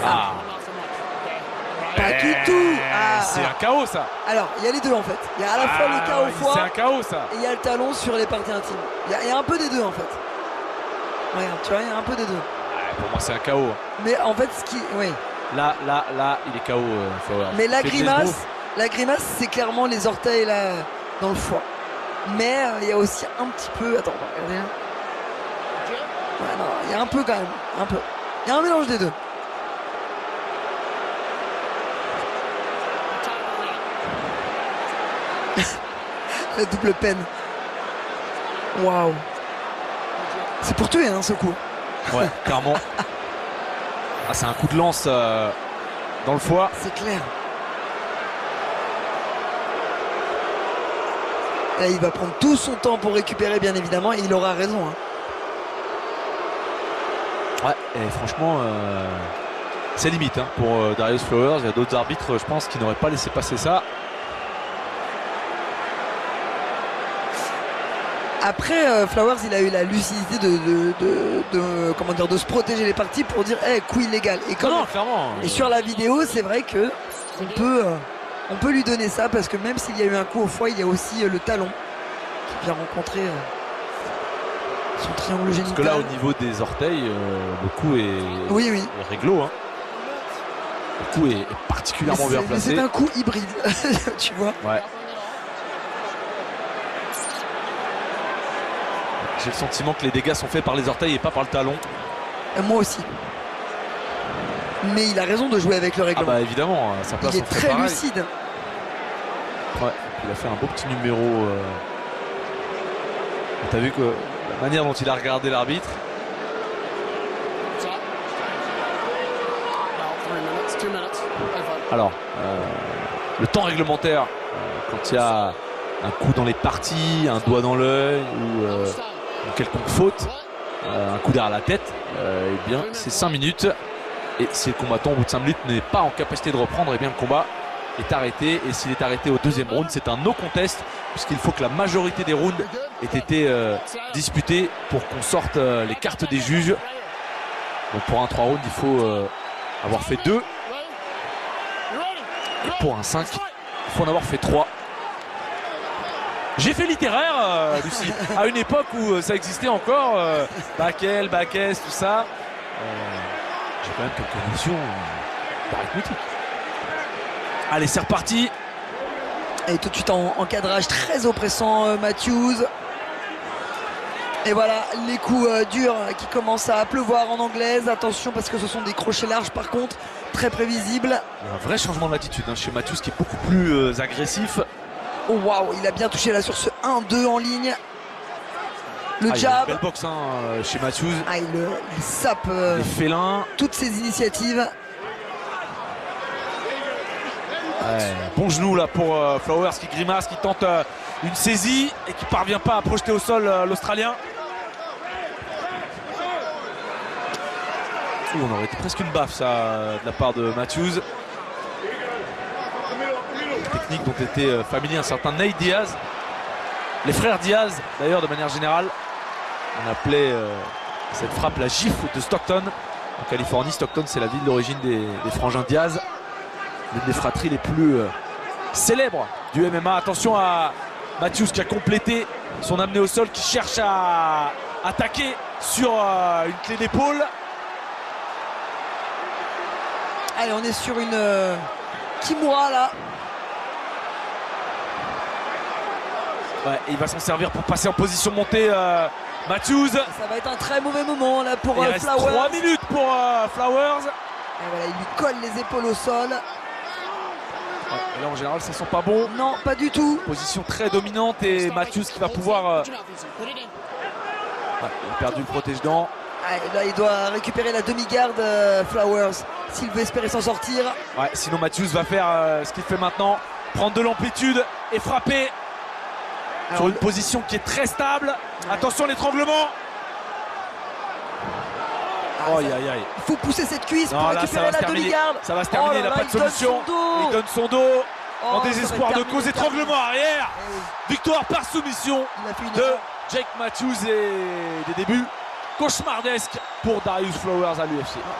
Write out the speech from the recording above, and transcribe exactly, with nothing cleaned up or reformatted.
Ah. Pas eh, du tout. Ah, c'est un chaos ça. Alors, il y a les deux en fait. Il y a à la fois ah, le chaos foie. C'est un chaos ça. Et il y a le talon sur les parties intimes. Il y, y a un peu des deux en fait. Regarde, tu vois, il y a un peu des deux. Ouais, pour moi, c'est un chaos. Mais en fait, ce qui. Oui. Là, là, là, il est K O. Euh, Mais la grimace, la grimace, c'est clairement les orteils là dans le foie. Mais euh, il y a aussi un petit peu. Attends, on va regarder. Ouais, non, il y a un peu quand même, un peu. Il y a un mélange des deux. La double peine. Waouh. C'est pour tuer, hein, ce coup. Ouais, clairement. Ah, c'est un coup de lance euh, dans le foie. C'est clair. Là, il va prendre tout son temps pour récupérer, bien évidemment, et il aura raison. Hein. Ouais, et franchement, euh, c'est limite hein, pour euh, Darius Flowers. Il y a d'autres arbitres, je pense, qui n'auraient pas laissé passer ça. Après, euh, Flowers, il a eu la lucidité de, de, de, de, comment dire, de se protéger les parties pour dire hey, coup illégal. Et, comme, non, clairement. Et sur la vidéo, c'est vrai que on peut, euh, on peut lui donner ça parce que même s'il y a eu un coup au foie, il y a aussi euh, le talon qui vient rencontrer euh, son triangle génital. Parce que là, au niveau des orteils, euh, le coup est, oui, oui. est réglo. Hein. Le coup est, est particulièrement bien placé. C'est un coup hybride, tu vois. Ouais. J'ai le sentiment que les dégâts sont faits par les orteils et pas par le talon. Et moi aussi. Mais il a raison de jouer avec le règlement. Ah bah évidemment, à sa place, il est on fait très pareil. lucide. Ouais, il a fait un beau petit numéro. Euh... T'as vu que la manière dont il a regardé l'arbitre. Alors, euh, le temps réglementaire, euh, quand il y a un coup dans les parties, un doigt dans l'œil ou euh, une quelconque faute, euh, un coup derrière la tête, euh, eh bien c'est cinq minutes. Et si le combattant au bout de cinq minutes n'est pas en capacité de reprendre, eh bien le combat est arrêté. Et s'il est arrêté au deuxième round, c'est un no contest, puisqu'il faut que la majorité des rounds aient été euh, disputés pour qu'on sorte euh, les cartes des juges. Donc pour un trois rounds, il faut euh, avoir fait deux. Et pour un cinq, il faut en avoir fait trois. J'ai fait littéraire, euh, Lucie, à une époque où euh, ça existait encore, euh, Bakel, Bakes, tout ça. Euh, J'ai quand même quelques notions euh, d'arithmétique. Allez, c'est reparti. Et tout de suite en encadrage très oppressant, euh, Matthews. Et voilà, les coups euh, durs qui commencent à pleuvoir en anglaise. Attention parce que ce sont des crochets larges par contre, très prévisibles. Il y a un vrai changement d'attitude hein, chez Matthews qui est beaucoup plus euh, agressif. Oh waouh, il a bien touché là sur ce un deux en ligne. Le ah, jab. Il y a une belle boxe hein, chez Matthews. Ah, il, il sape euh, les félins. Toutes ses initiatives. Ouais, bon genou là pour euh, Flowers qui grimace, qui tente euh, une saisie et qui parvient pas à projeter au sol euh, l'Australien. On aurait été presque une baffe ça euh, de la part de Matthews. Technique dont était euh, familier un certain Nate Diaz. Les frères Diaz d'ailleurs de manière générale. On appelait euh, cette frappe la gifle de Stockton. En Californie, Stockton c'est la ville d'origine des, des frangins Diaz. L'une des fratries les plus euh, célèbres du M M A. Attention à Matthews qui a complété son amené au sol, qui cherche à attaquer sur euh, une clé d'épaule. Allez, on est sur une euh, Kimura là. Ouais, il va s'en servir pour passer en position montée euh, Matthews. Ça va être un très mauvais moment là pour il euh, reste Flowers. trois minutes pour euh, Flowers. Et voilà, il lui colle les épaules au sol. Ouais, et là en général ça sent pas bon. Non, pas du tout. Position très dominante et Matthews qui va pouvoir euh... ouais, il a perdu le protège-dents. Ah, là il doit récupérer la demi-garde euh, Flowers s'il veut espérer s'en sortir. Ouais, sinon Matthews va faire euh, ce qu'il fait maintenant, prendre de l'amplitude et frapper. Alors, sur une le... position qui est très stable. Ouais. Attention l'étranglement. Ah, aïe aïe aïe. Il faut pousser cette cuisse non, pour là, récupérer la demi-garde. Ça va se terminer, oh il n'a pas de solution. Il donne son dos oh, en désespoir de cause étranglement arrière. Eh oui. Victoire par soumission de Jake Matthews et des débuts cauchemardesques pour Darius Flowers à l'U F C.